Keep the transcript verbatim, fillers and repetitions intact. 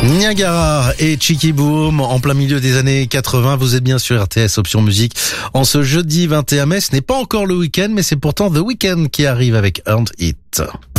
Niagara et Cheeky Boom en plein milieu des années quatre-vingts. Vous êtes bien sur R T S Option Musique. En ce jeudi vingt et un mai, ce n'est pas encore le week-end, mais c'est pourtant The Weeknd qui arrive avec Earned It.